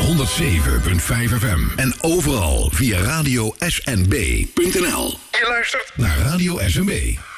107.5 FM. En overal via radio SNB.nl. Je luistert naar Radio SNB.